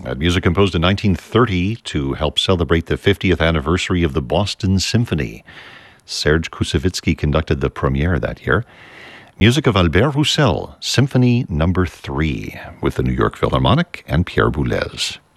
Music composed in 1930 to help celebrate the 50th anniversary of the Boston Symphony. Serge Koussevitzky conducted the premiere that year. Music of Albert Roussel, Symphony No. 3, with the New York Philharmonic and Pierre Boulez.